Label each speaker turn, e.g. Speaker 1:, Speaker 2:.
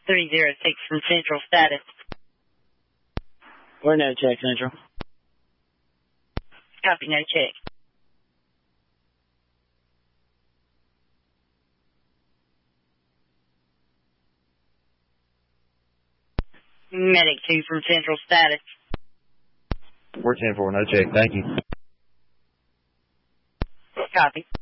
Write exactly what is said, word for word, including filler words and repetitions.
Speaker 1: three zero six from Central status.
Speaker 2: We're no check, Central.
Speaker 1: Copy, no check. Medic two from Central status.
Speaker 3: four ten four, no check, thank you.
Speaker 1: Copy.